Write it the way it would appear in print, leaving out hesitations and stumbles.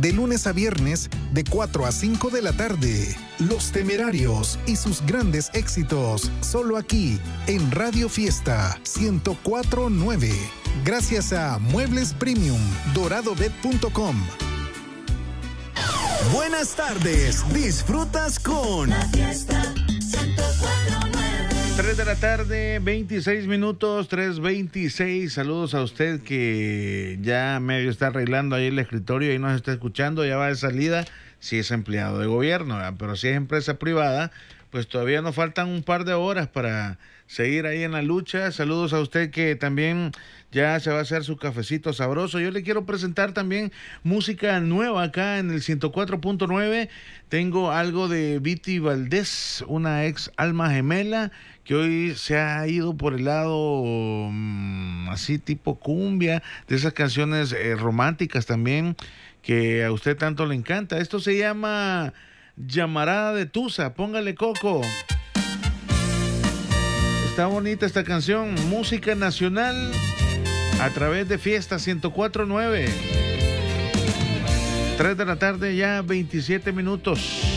de lunes a viernes de 4 a 5 de la tarde. Los Temerarios y sus grandes éxitos, solo aquí en Radio Fiesta 104.9. Gracias a Muebles Premium, doradobet.com. Buenas tardes, disfrutas con La Fiesta 104.9. 3 de la tarde, 26 minutos, 3:26. Saludos a usted que ya medio está arreglando ahí el escritorio y nos está escuchando, ya va de salida, si es empleado de gobierno, ¿verdad? Pero si es empresa privada, pues todavía nos faltan un par de horas para seguir ahí en la lucha. Saludos a usted que también ya se va a hacer su cafecito sabroso. Yo le quiero presentar también música nueva acá en el 104.9. Tengo algo de Viti Valdés, una ex alma gemela que hoy se ha ido por el lado así tipo cumbia, de esas canciones románticas también que a usted tanto le encanta. Esto se llama Llamarada de Tusa. Póngale coco. Está bonita esta canción, música nacional a través de Fiesta 104.9. 3 de la tarde ya, 27 minutos.